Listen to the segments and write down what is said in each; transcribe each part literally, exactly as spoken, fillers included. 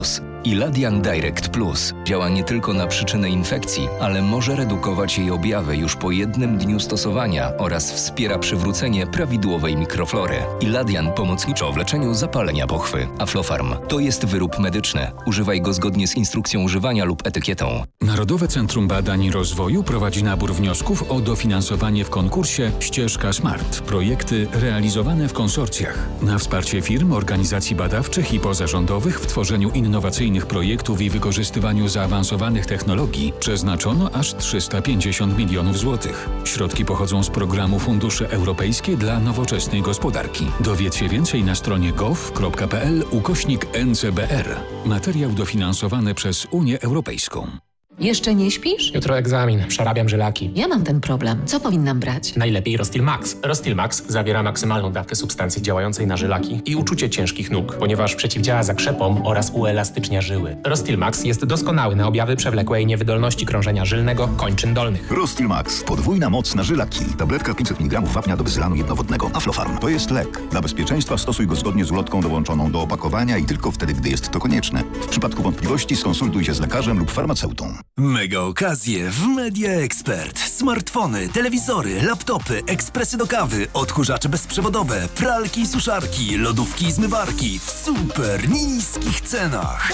Iladian Direct Plus działa nie tylko na przyczynę infekcji, ale może redukować jej objawy już po jednym dniu stosowania oraz wspiera przywrócenie prawidłowej mikroflory. Iladian pomocniczo w leczeniu zapalenia pochwy. Aflofarm to jest wyrób medyczny. Używaj go zgodnie z instrukcją używania lub etykietą. Narodowe Centrum Badań i Rozwoju prowadzi nabór wniosków o dofinansowanie w konkursie Ścieżka Smart. Projekty realizowane w konsorcjach. Na wsparcie firm, organizacji badawczych i pozarządowych w tworzeniu innowacyjnych projektów i wykorzystywaniu zaawansowanych technologii przeznaczono aż trzysta pięćdziesiąt milionów złotych. Środki pochodzą z programu Fundusze Europejskie dla Nowoczesnej Gospodarki. Dowiedz się więcej na stronie gov.pl ukośnik N C B R. Materiał dofinansowany przez Unię Europejską. Jeszcze nie śpisz? Jutro egzamin, przerabiam żylaki. Ja mam ten problem. Co powinnam brać? Najlepiej Rostil Max. Rostil Max zawiera maksymalną dawkę substancji działającej na żylaki i uczucie ciężkich nóg, ponieważ przeciwdziała zakrzepom oraz uelastycznia żyły. Rostil Max jest doskonały na objawy przewlekłej niewydolności krążenia żylnego kończyn dolnych. Rostil Max. Podwójna moc na żylaki. Tabletka pięćset miligramów wapnia do bezlanu jednowodnego. Aflofarm. To jest lek. Dla bezpieczeństwa stosuj go zgodnie z ulotką dołączoną do opakowania i tylko wtedy, gdy jest to konieczne. W przypadku wątpliwości skonsultuj się z lekarzem lub farmaceutą. Mega okazje w Media Expert. Smartfony, telewizory, laptopy, ekspresy do kawy, odkurzacze bezprzewodowe, pralki i suszarki, lodówki i zmywarki w super niskich cenach.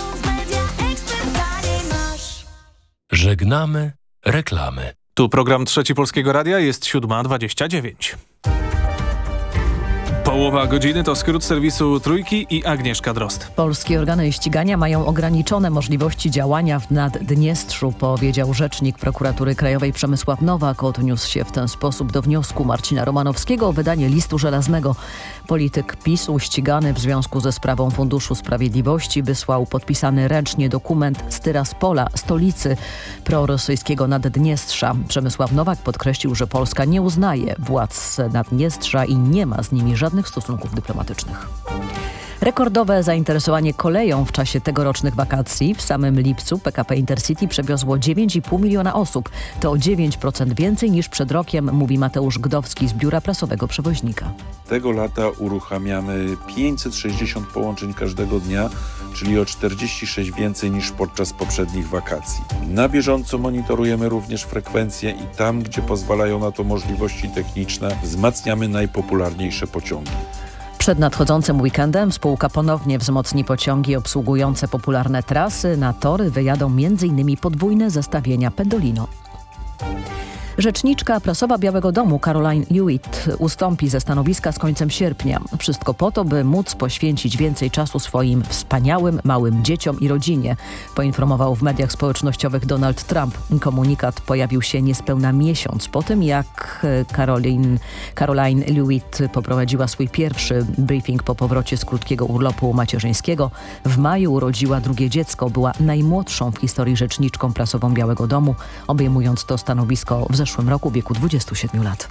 Żegnamy reklamy. Tu program Trzeci Polskiego Radia, jest siódma dwadzieścia dziewięć. Połowa godziny to skrót serwisu Trójki i Agnieszka Drozd. Polskie organy ścigania mają ograniczone możliwości działania w Naddniestrzu, powiedział rzecznik Prokuratury Krajowej Przemysław Nowak. Odniósł się w ten sposób do wniosku Marcina Romanowskiego o wydanie listu żelaznego. Polityk PiS-u ścigany w związku ze sprawą Funduszu Sprawiedliwości wysłał podpisany ręcznie dokument z Tyraspola, stolicy prorosyjskiego Naddniestrza. Przemysław Nowak podkreślił, że Polska nie uznaje władz Naddniestrza i nie ma z nimi żadnych stosunków dyplomatycznych. Rekordowe zainteresowanie koleją w czasie tegorocznych wakacji. W samym lipcu P K P Intercity przewiozło dziewięć i pół miliona osób. To o dziewięć procent więcej niż przed rokiem, mówi Mateusz Gdowski z Biura Prasowego Przewoźnika. Tego lata uruchamiamy pięćset sześćdziesiąt połączeń każdego dnia, czyli o czterdzieści sześć więcej niż podczas poprzednich wakacji. Na bieżąco monitorujemy również frekwencje i tam, gdzie pozwalają na to możliwości techniczne, wzmacniamy najpopularniejsze pociągi. Przed nadchodzącym weekendem spółka ponownie wzmocni pociągi obsługujące popularne trasy. Na tory wyjadą m in podwójne zestawienia Pendolino. Rzeczniczka prasowa Białego Domu Caroline Leavitt ustąpi ze stanowiska z końcem sierpnia. Wszystko po to, by móc poświęcić więcej czasu swoim wspaniałym małym dzieciom i rodzinie, poinformował w mediach społecznościowych Donald Trump. Komunikat pojawił się niespełna miesiąc po tym, jak Caroline, Caroline Leavitt poprowadziła swój pierwszy briefing po powrocie z krótkiego urlopu macierzyńskiego. W maju urodziła drugie dziecko. Była najmłodszą w historii rzeczniczką prasową Białego Domu, obejmując to stanowisko w zeszłym W zeszłym roku w wieku dwudziestu siedmiu lat.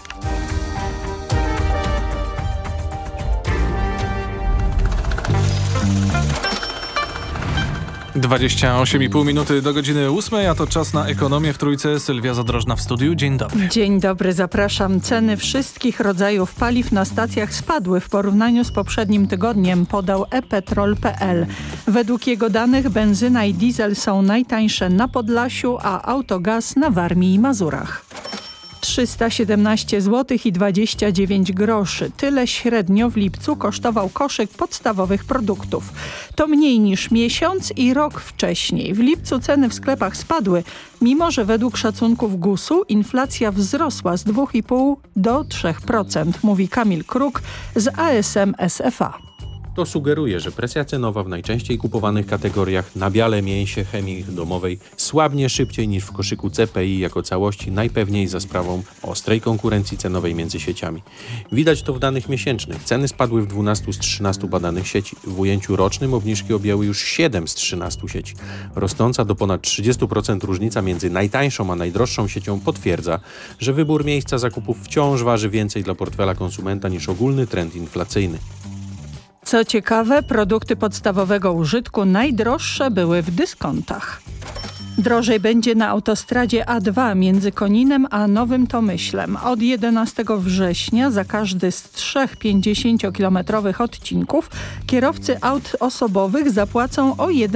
dwadzieścia osiem i pół minuty do godziny ósmej, a to czas na ekonomię w Trójce. Sylwia Zadrożna w studiu. Dzień dobry. Dzień dobry, zapraszam. Ceny wszystkich rodzajów paliw na stacjach spadły w porównaniu z poprzednim tygodniem, podał e petrol kropka p l. Według jego danych benzyna i diesel są najtańsze na Podlasiu, a autogaz na Warmii i Mazurach. trzysta siedemnaście złotych i dwadzieścia dziewięć groszy. Tyle średnio w lipcu kosztował koszyk podstawowych produktów. To mniej niż miesiąc i rok wcześniej. W lipcu ceny w sklepach spadły, mimo że według szacunków gusu inflacja wzrosła z dwa i pół do trzech procent, mówi Kamil Kruk z A S M S F A. To sugeruje, że presja cenowa w najczęściej kupowanych kategoriach nabiale, mięsie, chemii domowej słabnie szybciej niż w koszyku C P I jako całości, najpewniej za sprawą ostrej konkurencji cenowej między sieciami. Widać to w danych miesięcznych. Ceny spadły w dwunastu z trzynastu badanych sieci. W ujęciu rocznym obniżki objęły już siedem z trzynastu sieci. Rosnąca do ponad trzydziestu procent różnica między najtańszą a najdroższą siecią potwierdza, że wybór miejsca zakupów wciąż waży więcej dla portfela konsumenta niż ogólny trend inflacyjny. Co ciekawe, produkty podstawowego użytku najdroższe były w dyskontach. Drożej będzie na autostradzie A dwa między Koninem a Nowym Tomyślem. Od jedenastego września za każdy z trzech pięćdziesięciokilometrowych odcinków kierowcy aut osobowych zapłacą o jeden